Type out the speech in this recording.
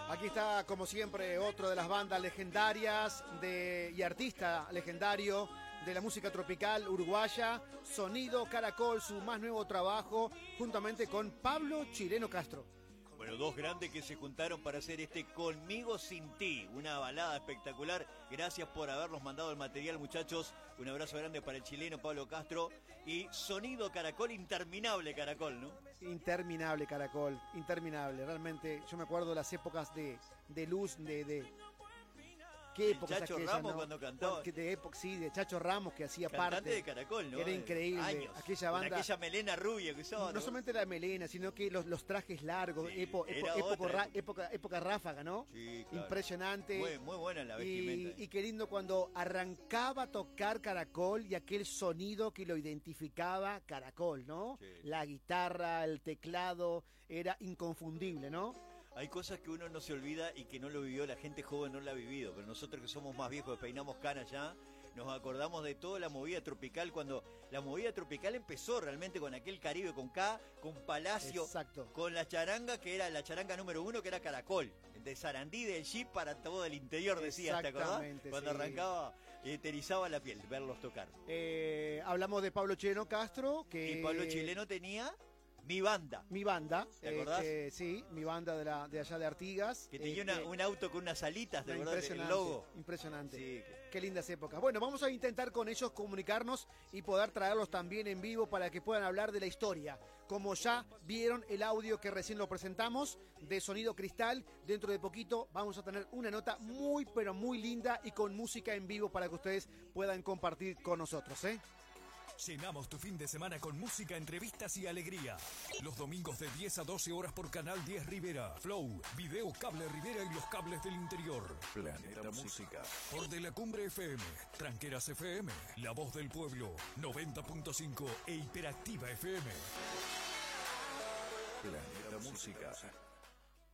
Aquí está, como siempre, otro de las bandas legendarias y artista legendario de la música tropical uruguaya, Sonido Caracol, su más nuevo trabajo, juntamente con Pablo Chileno Castro. Bueno, dos grandes que se juntaron para hacer Conmigo Sin Ti, una balada espectacular. Gracias por habernos mandado el material, muchachos. Un abrazo grande para el chileno Pablo Castro. Y Sonido Caracol, interminable Caracol, ¿no? Interminable Caracol, interminable. Realmente, yo me acuerdo de las épocas de luz, ¿qué época Chacho aquella, Ramos, no? cuando cantaba. Sí, de Chacho Ramos, que hacía Cantante parte. de Caracol, ¿no? Era increíble. Años. Aquella banda. Con aquella melena rubia que usaba. No solamente la melena, sino que los trajes largos, Sí, época ráfaga, ¿no? Sí, claro. Impresionante. Muy buena la vestimenta. Y qué lindo cuando arrancaba a tocar Caracol y aquel sonido que lo identificaba Caracol, ¿no? Sí. La guitarra, el teclado, era inconfundible, ¿no? Hay cosas que uno no se olvida y que no lo vivió, la gente joven no la ha vivido, pero nosotros que somos más viejos, peinamos canas ya, nos acordamos de toda la movida tropical, cuando la movida tropical empezó realmente con aquel Caribe con K, con Palacio, Exacto. con la charanga que era la charanga número 1, que era Caracol, de Sarandí, del Jeep para todo el interior, decías, ¿te acordás? Cuando sí. Arrancaba, erizaba la piel verlos tocar. Hablamos de Pablo Chileno Castro, que... Y Pablo Chileno tenía... Mi banda. ¿Te acordás? Sí, mi banda de allá de Artigas. Que tenía un auto con unas alitas, ¿te acordás? El logo. Impresionante. Sí. Qué lindas épocas. Bueno, vamos a intentar con ellos comunicarnos y poder traerlos también en vivo para que puedan hablar de la historia. Como ya vieron el audio que recién lo presentamos de Sonido Cristal, dentro de poquito vamos a tener una nota muy, pero muy linda y con música en vivo para que ustedes puedan compartir con nosotros, ¿eh? Llenamos tu fin de semana con música, entrevistas y alegría. Los domingos de 10 a 12 horas por Canal 10 Rivera, Flow, Video Cable Rivera y los cables del interior. Planeta Música. Por De la Cumbre FM, Tranqueras FM, La Voz del Pueblo, 90.5 e Hiperactiva FM. Planeta Música.